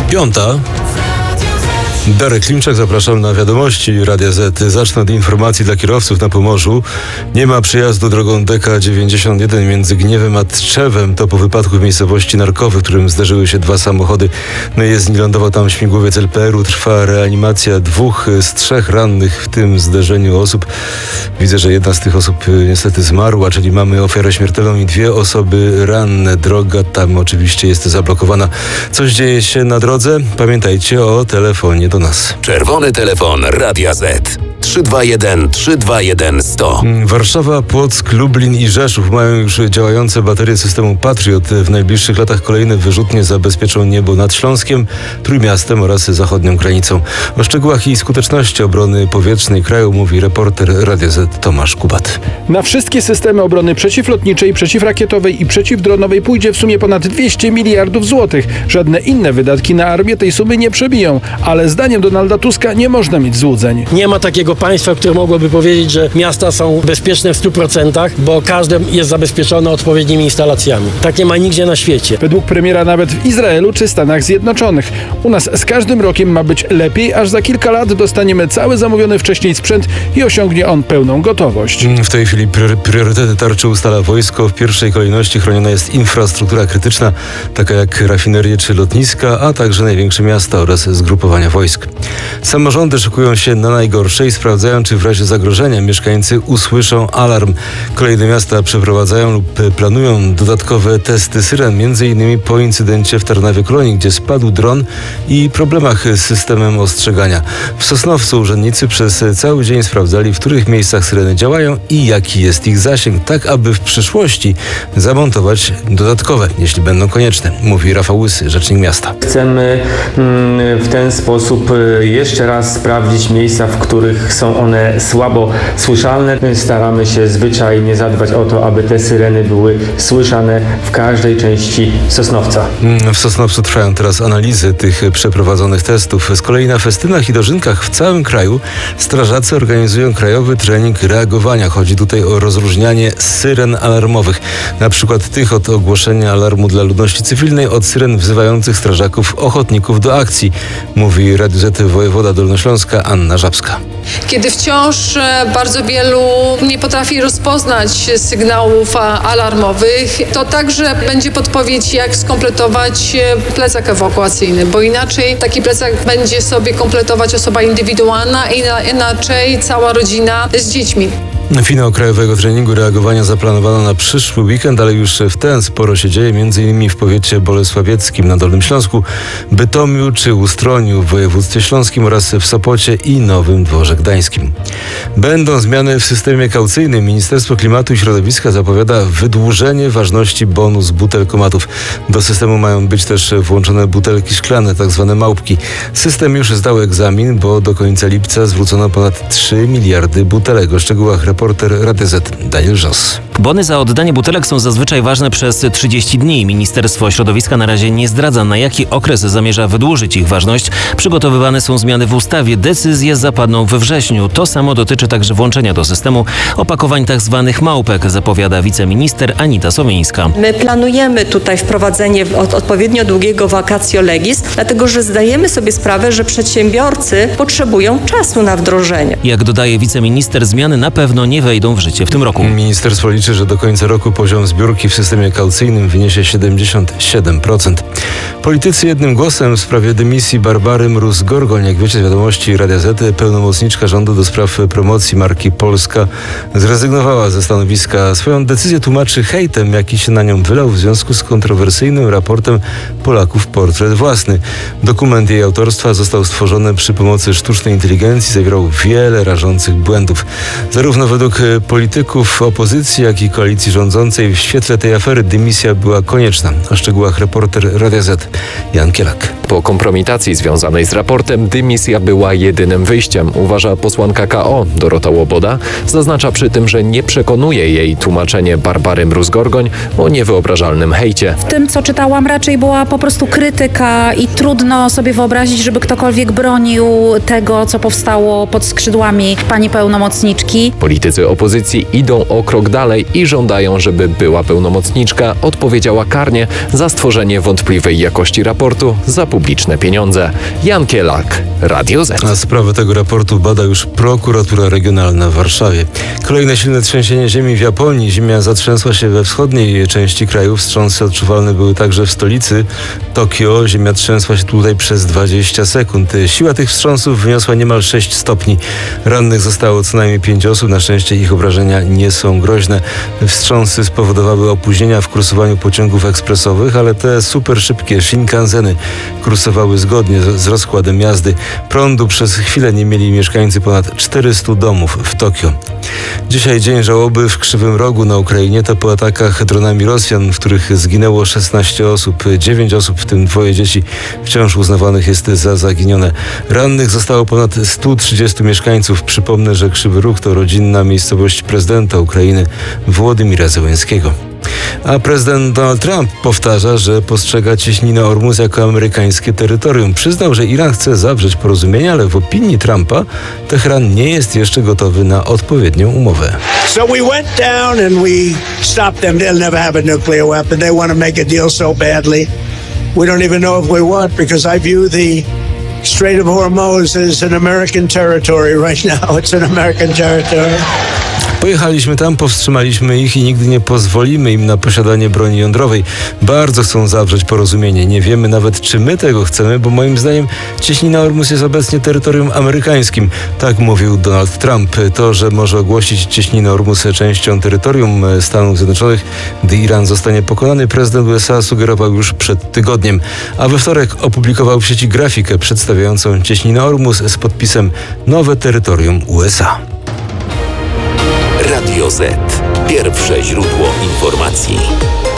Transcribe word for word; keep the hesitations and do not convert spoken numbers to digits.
Piąta. Darek Klimczak, zapraszam na wiadomości Radia Z. Zacznę od informacji dla kierowców na Pomorzu. Nie ma przejazdu drogą D K dziewięćdziesiąt jeden między Gniewem a Trzewem. To po wypadku w miejscowości Narkowy, w którym zderzyły się dwa samochody. No i jezdni lądował tam śmigłowiec L P R-u. Trwa reanimacja dwóch z trzech rannych w tym zderzeniu osób. Widzę, że jedna z tych osób niestety zmarła, czyli mamy ofiarę śmiertelną i dwie osoby ranne. Droga tam oczywiście jest zablokowana. Coś dzieje się na drodze? Pamiętajcie o telefonie do nas. Czerwony telefon Radia Z. trzy dwa jeden trzy dwa jeden sto. Warszawa, Płock, Lublin i Rzeszów mają już działające baterie systemu Patriot. W najbliższych latach kolejne wyrzutnie zabezpieczą niebo nad Śląskiem, Trójmiastem oraz zachodnią granicą. O szczegółach i skuteczności obrony powietrznej kraju mówi reporter Radia Z Tomasz Kubat. Na wszystkie systemy obrony przeciwlotniczej, przeciwrakietowej i przeciwdronowej pójdzie w sumie ponad dwieście miliardów złotych. Żadne inne wydatki na armię tej sumy nie przebiją, ale zdaniem Donalda Tuska nie można mieć złudzeń. Nie ma takiego państwa, które mogłoby powiedzieć, że miasta są bezpieczne w stu procentach, bo każde jest zabezpieczone odpowiednimi instalacjami. Tak nie ma nigdzie na świecie. Według premiera nawet w Izraelu czy Stanach Zjednoczonych. U nas z każdym rokiem ma być lepiej, aż za kilka lat dostaniemy cały zamówiony wcześniej sprzęt i osiągnie on pełną gotowość. W tej chwili priorytety tarczy ustala wojsko. W pierwszej kolejności chroniona jest infrastruktura krytyczna, taka jak rafinerie czy lotniska, a także największe miasta oraz zgrupowania wojsk. Samorządy szykują się na najgorsze i sprawdzają, czy w razie zagrożenia mieszkańcy usłyszą alarm. Kolejne miasta przeprowadzają lub planują dodatkowe testy syren, między innymi po incydencie w Tarnawie-Kolonii, gdzie spadł dron i problemach z systemem ostrzegania. W Sosnowcu urzędnicy przez cały dzień sprawdzali, w których miejscach syreny działają i jaki jest ich zasięg, tak aby w przyszłości zamontować dodatkowe, jeśli będą konieczne, mówi Rafał Łysy, rzecznik miasta. Chcemy w ten sposób jeszcze raz sprawdzić miejsca, w których są one słabo słyszalne. Staramy się zwyczajnie zadbać o to, aby te syreny były słyszane w każdej części Sosnowca. W Sosnowcu trwają teraz analizy tych przeprowadzonych testów. Z kolei na festynach i dożynkach w całym kraju strażacy organizują krajowy trening reagowania. Chodzi tutaj o rozróżnianie syren alarmowych. Na przykład tych od ogłoszenia alarmu dla ludności cywilnej od syren wzywających strażaków ochotników do akcji, mówi Radiu Z wojewoda Dolnośląska Anna Żabska. Kiedy wciąż bardzo wielu nie potrafi rozpoznać sygnałów alarmowych, to także będzie podpowiedź, jak skompletować plecak ewakuacyjny, bo inaczej taki plecak będzie sobie kompletować osoba indywidualna, i inaczej cała rodzina z dziećmi. Finał krajowego treningu reagowania zaplanowano na przyszły weekend, ale już w ten sporo się dzieje, między innymi w powiecie bolesławieckim na Dolnym Śląsku, Bytomiu czy Ustroniu w województwie śląskim oraz w Sopocie i Nowym Dworze Gdańskim. Będą zmiany w systemie kaucyjnym. Ministerstwo Klimatu i Środowiska zapowiada wydłużenie ważności bonus butelkomatów. Do systemu mają być też włączone butelki szklane, tak zwane małpki. System już zdał egzamin, bo do końca lipca zwrócono ponad trzy miliardy butelek. O szczegółach reporter Radia Z Daniel Żos. Bony za oddanie butelek są zazwyczaj ważne przez trzydzieści dni. Ministerstwo Środowiska na razie nie zdradza, na jaki okres zamierza wydłużyć ich ważność. Przygotowywane są zmiany w ustawie. Decyzje zapadną we wrześniu. To samo dotyczy także włączenia do systemu opakowań tzw. małpek, zapowiada wiceminister Anita Sowińska. My planujemy tutaj wprowadzenie od, odpowiednio długiego vacatio legis, dlatego że zdajemy sobie sprawę, że przedsiębiorcy potrzebują czasu na wdrożenie. Jak dodaje wiceminister, zmiany na pewno nie wejdą w życie w tym roku. Ministerstwo liczy, że do końca roku poziom zbiórki w systemie kaucyjnym wyniesie siedemdziesiąt siedem procent. Politycy jednym głosem w sprawie dymisji Barbary Mróz-Gorgoń. Jak wiecie z wiadomości Radia Z, pełnomocniczka rządu do spraw promocji marki Polska zrezygnowała ze stanowiska. Swoją decyzję tłumaczy hejtem, jaki się na nią wylał w związku z kontrowersyjnym raportem Polaków Portret Własny. Dokument jej autorstwa został stworzony przy pomocy sztucznej inteligencji, zawierał wiele rażących błędów. Zarówno według polityków opozycji, jak i koalicji rządzącej w świetle tej afery dymisja była konieczna. O szczegółach reporter Radia Z Jan Kielak. Po kompromitacji związanej z raportem dymisja była jedynym wyjściem, uważa posłanka K O Dorota Łoboda. Zaznacza przy tym, że nie przekonuje jej tłumaczenie Barbary Mróz-Gorgoń o niewyobrażalnym hejcie. W tym, co czytałam, raczej była po prostu krytyka i trudno sobie wyobrazić, żeby ktokolwiek bronił tego, co powstało pod skrzydłami pani pełnomocniczki. Politycy opozycji idą o krok dalej i żądają, żeby była pełnomocniczka odpowiedziała karnie za stworzenie wątpliwej jakości raportu za publiczne pieniądze. Jan Kielak, Radio Z. A sprawę tego raportu bada już prokuratura regionalna w Warszawie. Kolejne silne trzęsienie ziemi w Japonii. Ziemia zatrzęsła się we wschodniej części kraju. Wstrząsy odczuwalne były także w stolicy Tokio. Ziemia trzęsła się tutaj przez dwadzieścia sekund. Siła tych wstrząsów wyniosła niemal sześć stopni. Rannych zostało co najmniej pięć osób. Na szczęście ich obrażenia nie są groźne. Wstrząsy spowodowały opóźnienia w kursowaniu pociągów ekspresowych, ale te super szybkie Shinkanseny kursowały zgodnie z, z rozkładem jazdy. Prądu przez chwilę nie mieli mieszkańcy ponad czterystu domów w Tokio. Dzisiaj dzień żałoby w Krzywym Rogu na Ukrainie. To po atakach dronami Rosjan, w których zginęło szesnaście osób. dziewięć osób, w tym dwoje dzieci, wciąż uznawanych jest za zaginione. Rannych zostało ponad stu trzydziestu mieszkańców. Przypomnę, że Krzywy Róg to rodzinna miejscowość prezydenta Ukrainy Wołodymyra Zełenskiego. A prezydent Donald Trump powtarza, że postrzega cieśninę Ormus jako amerykańskie terytorium. Przyznał, że Iran chce zawrzeć porozumienie, ale w opinii Trumpa Teheran nie jest jeszcze gotowy na odpowiednią umowę. So we went down and we stopped them. They'll never have a nuclear weapon. They want to make a deal so badly. We don't even know if we want, because I view the Strait of Hormuz as an American territory right now. It's an American territory. Pojechaliśmy tam, powstrzymaliśmy ich i nigdy nie pozwolimy im na posiadanie broni jądrowej. Bardzo chcą zawrzeć porozumienie. Nie wiemy nawet, czy my tego chcemy, bo moim zdaniem cieśnina Ormus jest obecnie terytorium amerykańskim. Tak mówił Donald Trump. To, że może ogłosić cieśninę Ormus częścią terytorium Stanów Zjednoczonych, gdy Iran zostanie pokonany, prezydent U S A sugerował już przed tygodniem. A we wtorek opublikował w sieci grafikę przedstawiającą cieśninę Ormus z podpisem Nowe terytorium U S A. Radio Z. Pierwsze źródło informacji.